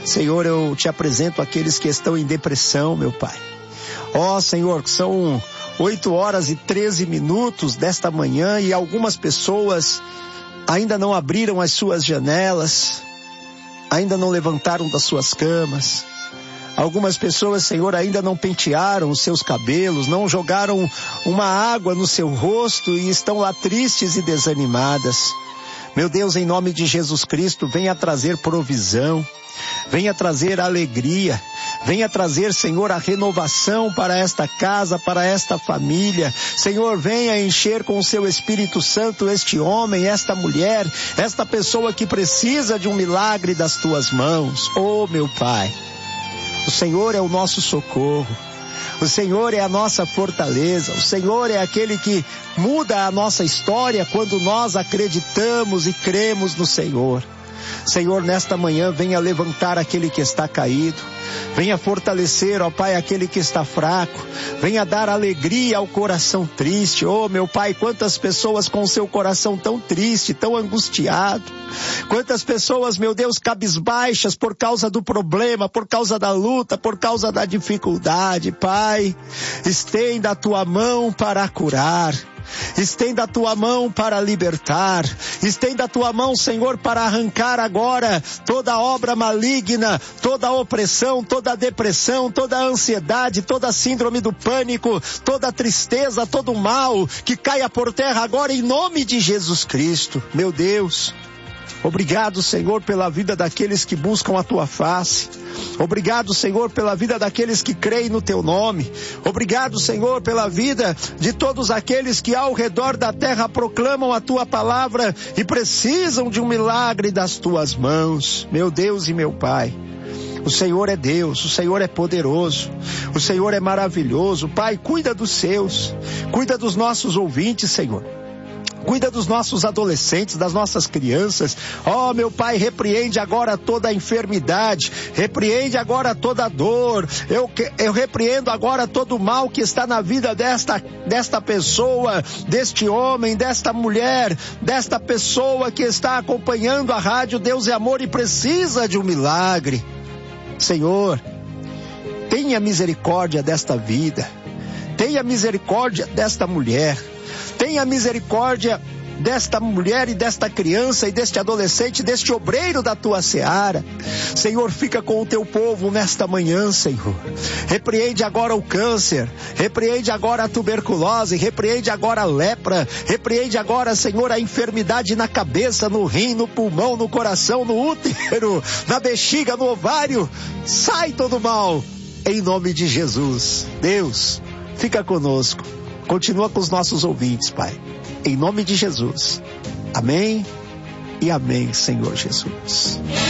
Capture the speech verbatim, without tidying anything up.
Senhor, eu te apresento aqueles que estão em depressão, meu Pai. Ó, Senhor, são oito horas e treze minutos desta manhã e algumas pessoas ainda não abriram as suas janelas, ainda não levantaram das suas camas. Algumas pessoas, Senhor, ainda não pentearam os seus cabelos, não jogaram uma água no seu rosto e estão lá tristes e desanimadas. Meu Deus, em nome de Jesus Cristo, venha trazer provisão, venha trazer alegria, venha trazer, Senhor, a renovação para esta casa, para esta família. Senhor, venha encher com o seu Espírito Santo este homem, esta mulher, esta pessoa que precisa de um milagre das tuas mãos. Oh, meu Pai, o Senhor é o nosso socorro. O Senhor é a nossa fortaleza, o Senhor é aquele que muda a nossa história quando nós acreditamos e cremos no Senhor. Senhor, nesta manhã venha levantar aquele que está caído, venha fortalecer, ó Pai, aquele que está fraco, venha dar alegria ao coração triste. Oh, meu Pai, quantas pessoas com o seu coração tão triste, tão angustiado, quantas pessoas, meu Deus, cabisbaixas por causa do problema, por causa da luta, por causa da dificuldade. Pai, estenda a tua mão para curar. Estenda a tua mão para libertar, estenda a tua mão, Senhor, para arrancar agora toda obra maligna, toda opressão, toda depressão, toda ansiedade, toda síndrome do pânico, toda tristeza, todo mal, que caia por terra agora em nome de Jesus Cristo. Meu Deus, obrigado, Senhor, pela vida daqueles que buscam a tua face. Obrigado, Senhor, pela vida daqueles que creem no teu nome. Obrigado, Senhor, pela vida de todos aqueles que ao redor da terra proclamam a tua palavra e precisam de um milagre das tuas mãos. Meu Deus e meu Pai, o Senhor é Deus, o Senhor é poderoso, o Senhor é maravilhoso. Pai, cuida dos seus, cuida dos nossos ouvintes, Senhor. Cuida dos nossos adolescentes, das nossas crianças. Oh, meu Pai, repreende agora toda a enfermidade, repreende agora toda a dor. Eu, eu repreendo agora todo o mal que está na vida desta, desta pessoa, deste homem, desta mulher, desta pessoa que está acompanhando a rádio Deus é Amor e precisa de um milagre. Senhor, tenha misericórdia desta vida, tenha misericórdia desta mulher, tenha misericórdia desta mulher e desta criança e deste adolescente, deste obreiro da tua seara. Senhor, fica com o teu povo nesta manhã, Senhor. Repreende agora o câncer, repreende agora a tuberculose, repreende agora a lepra, repreende agora, Senhor, a enfermidade na cabeça, no rim, no pulmão, no coração, no útero, na bexiga, no ovário. Sai todo mal, em nome de Jesus. Deus, fica conosco. Continua com os nossos ouvintes, Pai. Em nome de Jesus. Amém e amém, Senhor Jesus.